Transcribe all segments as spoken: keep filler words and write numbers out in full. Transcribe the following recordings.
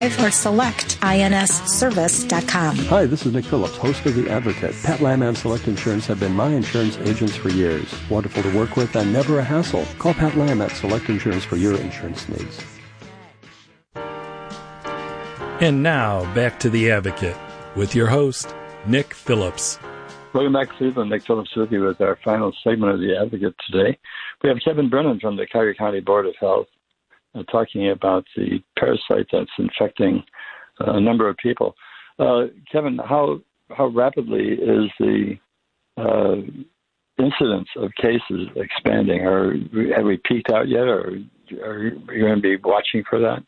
or select I N S service dot com. Hi, this is Nick Phillips, host of The Advocate. Pat Lamb and Select Insurance have been my insurance agents for years. Wonderful to work with and never a hassle. Call Pat Lamb at Select Insurance for your insurance needs. And now, back to The Advocate with your host, Nick Phillips. Welcome back, Cleveland. Nick Phillips with you with our final segment of The Advocate today. We have Kevin Brennan from the Cuyahoga County Board of Health uh, talking about the parasite that's infecting uh, a number of people. Uh, Kevin, how how rapidly is the uh, incidence of cases expanding? Are, have we peaked out yet, or are you going to be watching for that?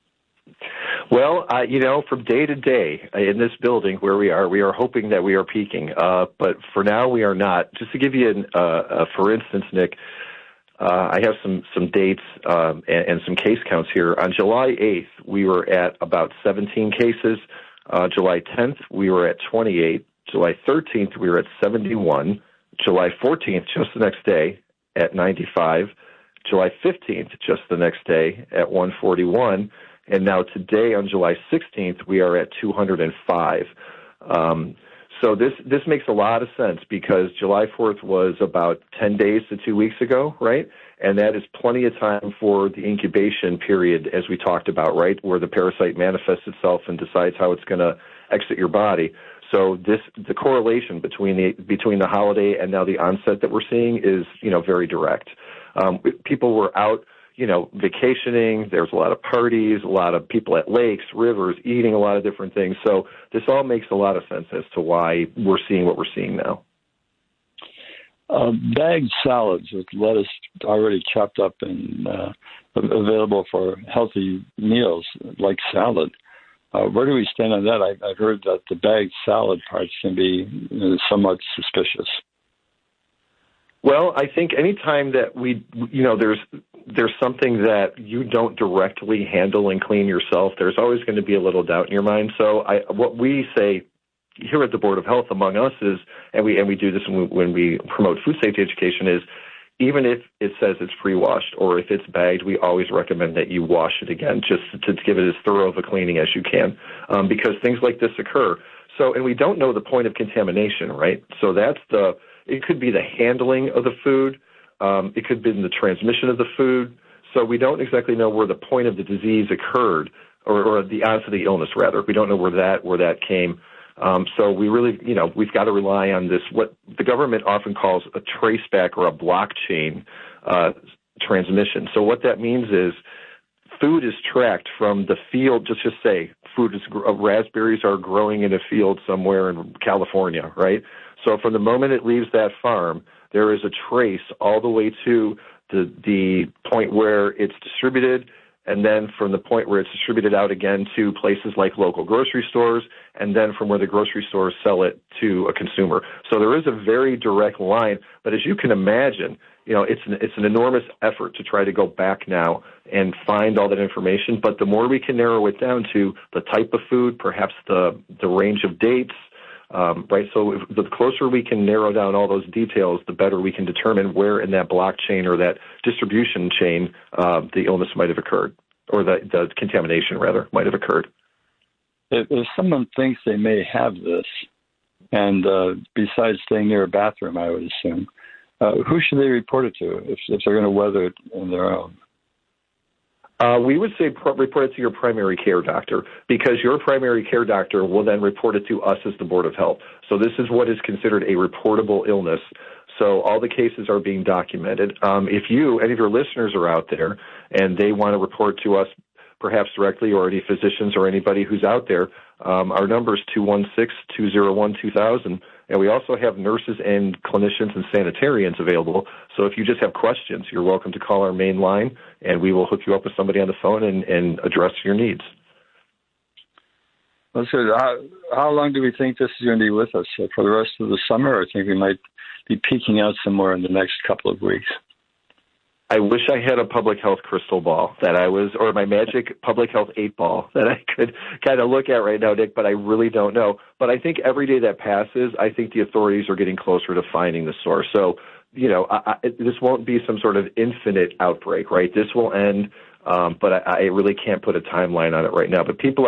Well, uh, you know, from day to day in this building where we are, we are hoping that we are peaking. Uh, but for now, we are not. Just to give you an, uh, uh, for instance, Nick, uh, I have some, some dates um, and, and some case counts here. On July eighth, we were at about seventeen cases. Uh, July tenth, we were at twenty-eight. July thirteenth, we were at seventy-one. July fourteenth, just the next day, at ninety-five. July fifteenth, just the next day, at one forty-one. And now today, on July sixteenth, we are at two hundred five. Um, so this this makes a lot of sense because July fourth was about ten days to two weeks ago, right? And that is plenty of time for the incubation period, as we talked about, right, where the parasite manifests itself and decides how it's going to exit your body. So this the correlation between the between the holiday and now the onset that we're seeing is, you know, very direct. Um, people were out, you know, vacationing. There's a lot of parties, a lot of people at lakes, rivers, eating a lot of different things. So this all makes a lot of sense as to why we're seeing what we're seeing now. Uh, bagged salads with lettuce already chopped up and uh, available for healthy meals like salad. Uh, where do we stand on that? I, I've heard that the bagged salad parts can be, you know, somewhat suspicious. Well, I think any time that we, you know, there's there's something that you don't directly handle and clean yourself, there's always going to be a little doubt in your mind. So I, what we say here at the Board of Health among us is, and we and we do this when we, when we promote food safety education, is even if it says it's pre-washed or if it's bagged, we always recommend that you wash it again, just to, to give it as thorough of a cleaning as you can, um, because things like this occur. So, and we don't know the point of contamination, right? So that's the, it could be the handling of the food. Um, it could be in the transmission of the food. So we don't exactly know where the point of the disease occurred, or, or the onset of the illness, rather. We don't know where that where that came. Um, so we really, you know, we've got to rely on this, what the government often calls a traceback or a blockchain uh, transmission. So what that means is food is tracked from the field. Just just say food is uh, raspberries are growing in a field somewhere in California, right? So from the moment it leaves that farm, there is a trace all the way to the the point where it's distributed, and then from the point where it's distributed out again to places like local grocery stores, and then from where the grocery stores sell it to a consumer. So there is a very direct line, but as you can imagine, you know, it's an, it's an enormous effort to try to go back now and find all that information. But the more we can narrow it down to the type of food, perhaps the the range of dates, Um, right, so if, the closer we can narrow down all those details, the better we can determine where in that blockchain or that distribution chain uh, the illness might have occurred, or the, the contamination, rather, might have occurred. If, if someone thinks they may have this, and uh, besides staying near a bathroom, I would assume, uh, who should they report it to if, if they're going to weather it on their own? Uh, we would say pro- report it to your primary care doctor, because your primary care doctor will then report it to us as the Board of Health. So this is what is considered a reportable illness. So all the cases are being documented. Um, if you, any of your listeners are out there and they want to report to us perhaps directly, or any physicians or anybody who's out there, um, our number is two one six, two zero one, two thousand. And we also have nurses and clinicians and sanitarians available. So if you just have questions, you're welcome to call our main line, and we will hook you up with somebody on the phone and, and address your needs. Well, so how, how long do we think this is going to be with us? Uh, for the rest of the summer, or I think we might be peaking out somewhere in the next couple of weeks? I wish I had a public health crystal ball that I was, or my magic public health eight ball that I could kind of look at right now, Nick, but I really don't know. But I think every day that passes, I think the authorities are getting closer to finding the source. So, you know, I, I, this won't be some sort of infinite outbreak, right? This will end Um, but I, I really can't put a timeline on it right now. But people